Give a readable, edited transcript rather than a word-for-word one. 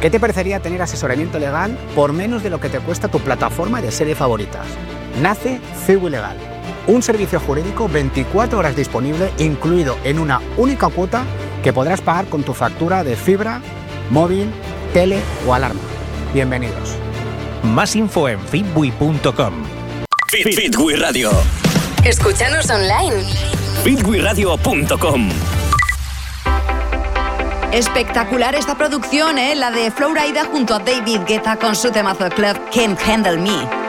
¿Qué te parecería tener asesoramiento legal por menos de lo que te cuesta tu plataforma de serie favoritas? Nace Ciwi Legal, un servicio jurídico 24 horas disponible, incluido en una única cuota que podrás pagar con tu factura de fibra, móvil, tele o alarma. Bienvenidos. Más info en fitwi.com. Fitwi Radio. Escúchanos online. fitwiradio.com. Espectacular esta producción, la de Flowrider junto a David Guetta con su temazo Club Can't Handle Me.